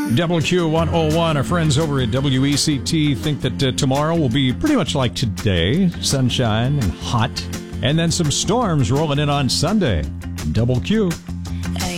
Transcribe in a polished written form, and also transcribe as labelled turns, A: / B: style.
A: WQ101, our friends over at WECT think that tomorrow will be pretty much like today, sunshine and hot, and then some storms rolling in on Sunday. Double Q.